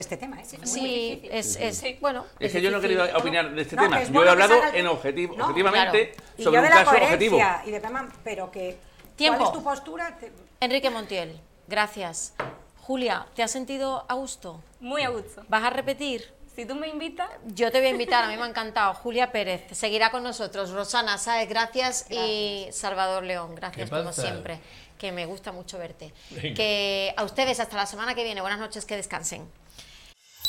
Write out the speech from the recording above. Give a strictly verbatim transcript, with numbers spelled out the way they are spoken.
este tema, ¿eh? Sí, Sí, es, es Sí. bueno. Es que yo no he querido opinar de este No, tema. que es Yo bueno he que hablado salga el- en objetivo, No, objetivamente claro. Y sobre yo un de la caso objetivo. coherencia y de tema, pero que... Tiempo. ¿Cuál es tu postura? Te- Enrique Montiel, gracias. Julia, ¿te has sentido a gusto? Muy a gusto. ¿Vas a repetir? Si tú me invitas, Yo te voy a invitar, a mí me ha encantado. Julia Pérez seguirá con nosotros. Rosana Sáez, gracias. Y Salvador León, gracias ¿Qué como pasa? siempre. Que me gusta mucho verte. Venga. Que a ustedes hasta la semana que viene. Buenas noches, que descansen.